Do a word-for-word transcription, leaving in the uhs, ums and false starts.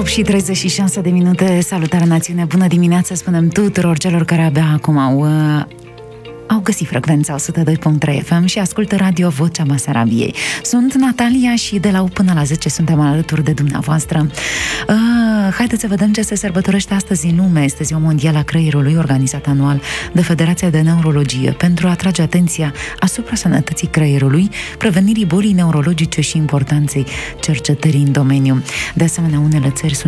opt și treizeci și șase de minute, salutare națiune, bună dimineața, spunem tuturor celor care abia acum au, uh, au găsit frecvența o sută doi punct trei F M și ascultă Radio Vocea Basarabiei. Sunt Natalia și de la opt până la zece suntem alături de dumneavoastră. Uh, haideți să vedem ce se sărbătorește astăzi în lume. Este Ziua Mondială a Creierului, organizat anual de Federația de Neurologie pentru a atrage atenția asupra sănătății creierului, prevenirii bolii neurologice și importanței cercetării în domeniu. De asemenea, unele țări sunt